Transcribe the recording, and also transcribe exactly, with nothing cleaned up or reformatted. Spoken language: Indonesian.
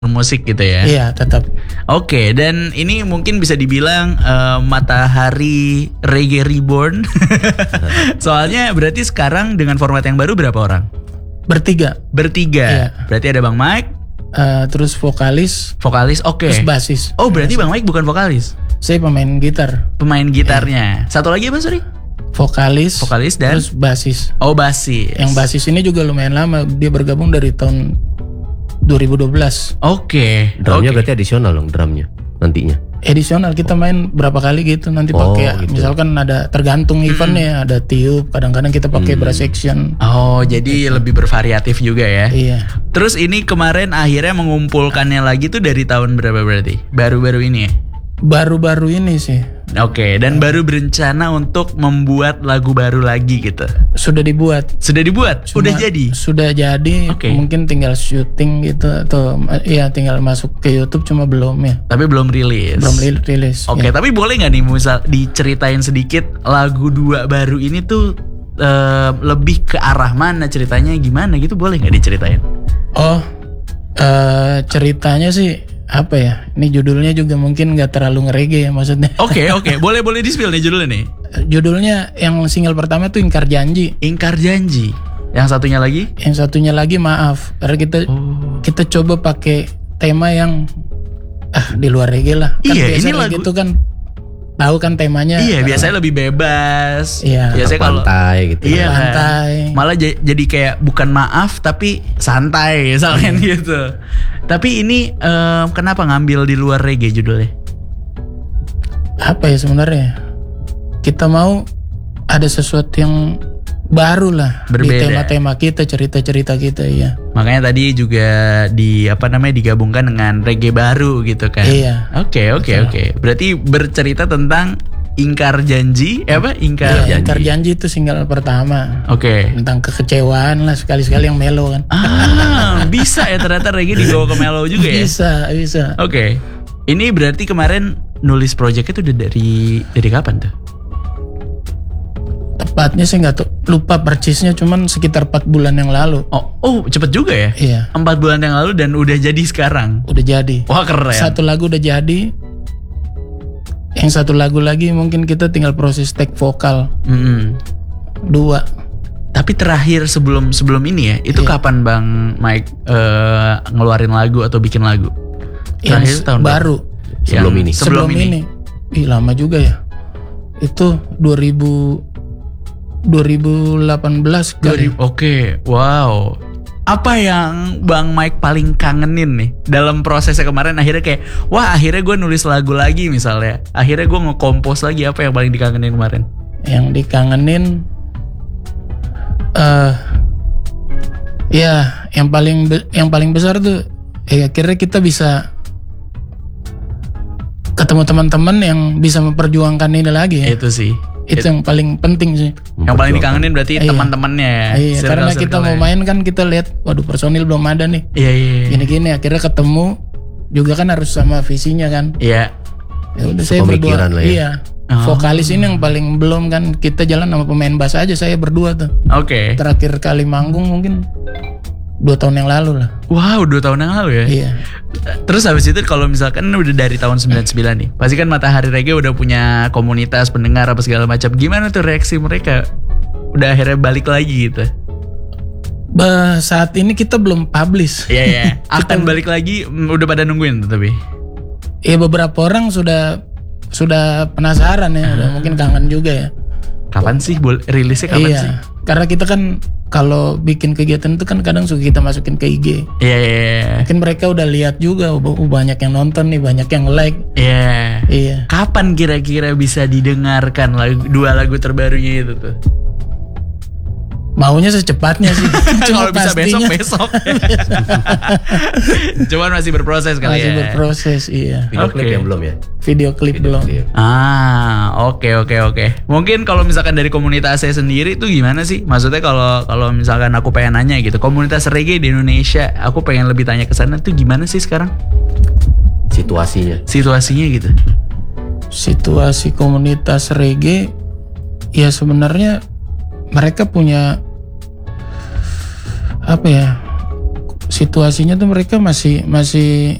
musik gitu ya. Iya, tetap. Oke, dan ini mungkin bisa dibilang uh, matahari reggae reborn. Soalnya berarti sekarang dengan format yang baru berapa orang? Bertiga. Bertiga. Iya. Berarti ada Bang Mike, uh, terus vokalis, vokalis, oke. terus basis. Oh, berarti Bang Mike bukan vokalis. Saya pemain gitar. Pemain gitarnya. Satu lagi apa, sorry? Vokalis, vokalis dan terus basis. Oh, basis. Yang basis ini juga lumayan lama, dia bergabung dari tahun dua ribu dua belas. Oke. Drumnya okay. berarti adisional dong drumnya nantinya. Edisional kita main berapa kali gitu nanti Oh, pakai gitu. Misalkan ada tergantung eventnya, ada tiup, kadang-kadang kita pakai Hmm. brass section. Oh, jadi lebih bervariatif juga ya. Iya. Terus ini kemarin akhirnya mengumpulkannya lagi tuh dari tahun berapa berarti? Baru-baru ini ya? Baru-baru ini sih. Oke, dan baru berencana untuk membuat lagu baru lagi gitu. Sudah dibuat. Sudah dibuat? Cuma Udah jadi? Sudah jadi. Oke. Mungkin tinggal syuting gitu atau iya tinggal masuk ke YouTube cuma belum ya. Tapi belum rilis. Belum ri- rilis. Oke, ya. tapi boleh nggak nih misal diceritain sedikit lagu dua baru ini tuh eh, lebih ke arah mana ceritanya gimana gitu, boleh nggak diceritain? Oh, eh, ceritanya sih apa ya? Ini judulnya juga mungkin nggak terlalu nge-reggae ya maksudnya. Oke, oke, boleh boleh di-spill nih judulnya nih. Judulnya yang single pertama tuh Ingkar Janji. Ingkar Janji. Yang satunya lagi? Yang satunya lagi Maaf. Karena kita Oh. kita coba pakai tema yang ah di luar reggae lah. Kan Iya, biasa ini reggae lagu- itu kan tahu kan temanya. Iya, biasanya lebih bebas. Iya. Biasanya kalau Pantai gitu. Iya kan? Pantai. Malah j- jadi kayak bukan maaf tapi santai misalnya gitu. Tapi ini em, kenapa ngambil di luar reggae judulnya? Apa ya sebenarnya? Kita mau ada sesuatu yang baru lah di Berbeda. tema-tema kita, cerita-cerita kita ya. Makanya tadi juga di apa namanya digabungkan dengan reggae baru gitu kan. Iya. Oke, oke, Betul. oke. Berarti bercerita tentang Ingkar Janji, eh apa? Ingkar Iya, Janji. Ingkar Janji itu single pertama. Oke. Tentang kekecewaan lah, sekali-sekali yang mellow kan. Ah, bisa ya ternyata reggae dibawa ke mellow juga ya. Bisa, bisa. Oke. Ini berarti kemarin nulis project itu udah dari dari kapan tuh? Tepatnya saya nggak tahu, lupa persisnya, cuman sekitar empat bulan yang lalu. Oh, oh cepet juga ya? Iya, Empat bulan yang lalu dan udah jadi sekarang. udah jadi. Wah, keren. Satu lagu udah jadi. Yang satu lagu lagi mungkin kita tinggal proses take vokal. Mm-mm. Dua. Tapi terakhir sebelum sebelum ini ya, itu Iya. kapan Bang Mike eh, ngeluarin lagu atau bikin lagu? Terakhir Yang tahun baru. Sebelum Yang ini. Sebelum, ini. Ih, lama juga ya. Itu dua ribu dua ribu delapan belas kali. Oke, wow. Apa yang Bang Mike paling kangenin nih dalam prosesnya kemarin akhirnya kayak, wah akhirnya gue nulis lagu lagi misalnya. Akhirnya gue nge-compose lagi, apa yang paling dikangenin kemarin? Yang dikangenin eh ya yang paling be- yang paling besar tuh ya akhirnya kita bisa ketemu teman-teman yang bisa memperjuangkan ini lagi ya. Itu sih. Itu yang paling penting sih. Yang paling dikangenin berarti Iya. teman-temannya ya. Iya, karena kita circle-circle-nya. mau main kan kita lihat waduh personil belum ada nih. Iya, iya, iya. Gini-gini akhirnya ketemu juga kan harus sama visinya kan. Iya. Ya udah saya berdua. Sepemikiran lah ya. Iya. Oh. Vokalis ini yang paling belum kan, kita jalan sama pemain bass aja saya berdua tuh. Oke. Terakhir kali manggung mungkin dua tahun yang lalu lah. Wow, dua tahun yang lalu ya. Iya. Terus habis itu kalau misalkan udah dari tahun sembilan puluh sembilan nih, pasti kan Matahari Reggae udah punya komunitas pendengar apa segala macam. Gimana tuh reaksi mereka? Udah akhirnya balik lagi gitu. Bah, saat ini kita belum publish. Iya, iya. Akan balik lagi, mm, udah pada nungguin tuh tapi. Iya, beberapa orang sudah sudah penasaran ya, udah mungkin kangen juga ya. Kapan sih bol- rilisnya kapan iya. sih? Karena kita kan kalau bikin kegiatan itu kan kadang suka kita masukin ke I G. Iya, iya, iya. Mungkin mereka udah lihat juga, oh, oh, banyak yang nonton nih, banyak yang like. Iya. Iya. Kapan kira-kira bisa didengarkan lagu, dua lagu terbarunya itu tuh? Maunya secepatnya sih. Cuma Kalau bisa pastinya besok-besok. Cuman masih berproses kali masih ya. berproses, iya. Video klip Oke. yang belum ya? Video klip Video belum. klip. Ah, oke oke oke. Mungkin kalau misalkan dari komunitas saya sendiri tuh gimana sih? Maksudnya kalau kalau misalkan aku pengen nanya gitu, komunitas reggae di Indonesia, aku pengen lebih tanya ke sana tuh gimana sih sekarang Situasinya. situasinya gitu? Situasi komunitas reggae ya sebenarnya mereka punya apa ya, situasinya tuh mereka masih masih